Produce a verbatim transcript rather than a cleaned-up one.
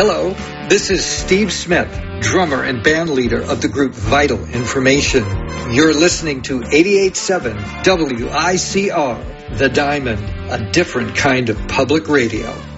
Hello, this is Steve Smith, drummer and band leader of the group Vital Information. You're listening to eighty-eight point seven W I C R, The Diamond, a different kind of public radio.